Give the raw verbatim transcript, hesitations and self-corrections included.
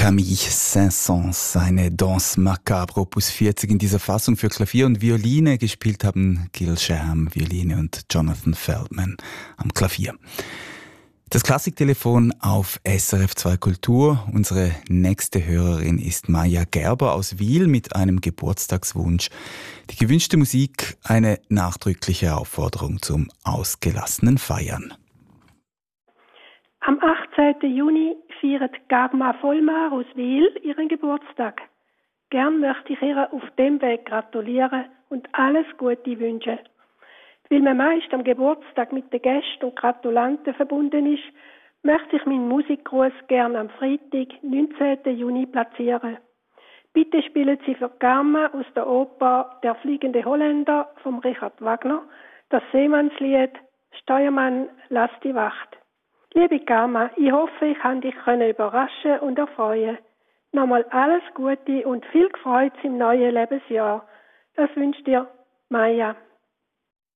Camille Saint-Saëns, seine Danse Macabre, Opus vierzig in dieser Fassung für Klavier und Violine. Gespielt haben Gil Sham, Violine, und Jonathan Feldman am Klavier. Das Klassiktelefon auf S R F zwei Kultur. Unsere nächste Hörerin ist Maja Gerber aus Wil mit einem Geburtstagswunsch. Die gewünschte Musik, eine nachdrückliche Aufforderung zum ausgelassenen Feiern. Am achtzehnten Juni feiert Garma Vollmar aus Wil ihren Geburtstag. Gern möchte ich ihr auf dem Weg gratulieren und alles Gute wünschen. Weil man meist am Geburtstag mit den Gästen und Gratulanten verbunden ist, möchte ich meinen Musikgruß gern am Freitag, neunzehnten Juni platzieren. Bitte spielen Sie für Garma aus der Oper Der fliegende Holländer von Richard Wagner das Seemannslied Steuermann, lass die Wacht. Liebe Garma, ich hoffe, ich kann dich überraschen und erfreuen. Nochmal alles Gute und viel Freude im neuen Lebensjahr. Das wünscht dir Maja.